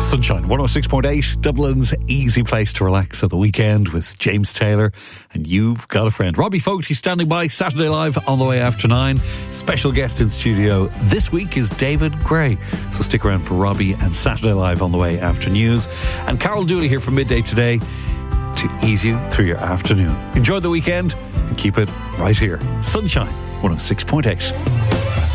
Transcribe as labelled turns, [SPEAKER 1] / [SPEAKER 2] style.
[SPEAKER 1] Sunshine 106.8, Dublin's easy place to relax at the weekend with James Taylor and You've Got a Friend. Robbie Fogarty standing by, Saturday Live on the way after 9. Special guest in studio this week is David Gray. So stick around for Robbie and Saturday Live on the way after news. And Carol Dooley here from midday today to ease you through your afternoon. Enjoy the weekend and keep it right here. Sunshine 106.8.